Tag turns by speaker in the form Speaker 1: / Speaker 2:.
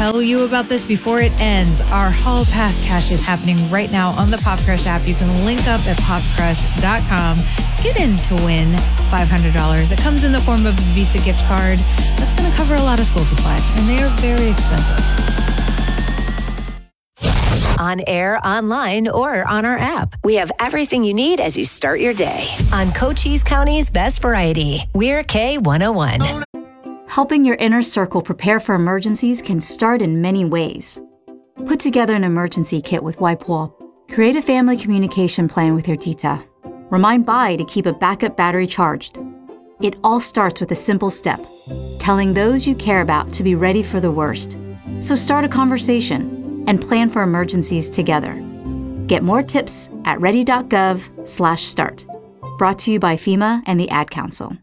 Speaker 1: tell you about this before it ends. Our Hall Pass Cash is happening right now on the Pop Crush app. You can link up at popcrush.com. Get in to win $500. It comes in the form of a Visa gift card. That's going to cover a lot of school supplies, and they are very expensive.
Speaker 2: On air, online, or on our app, we have everything you need as you start your day. On Cochise County's Best Variety, we're K101.
Speaker 3: Helping your inner circle prepare for emergencies can start in many ways. Put together an emergency kit with WipeWall. Create a family communication plan with your tita. Remind Bai to keep a backup battery charged. It all starts with a simple step, telling those you care about to be ready for the worst. So start a conversation and plan for emergencies together. Get more tips at ready.gov/start. Brought to you by FEMA and the Ad Council.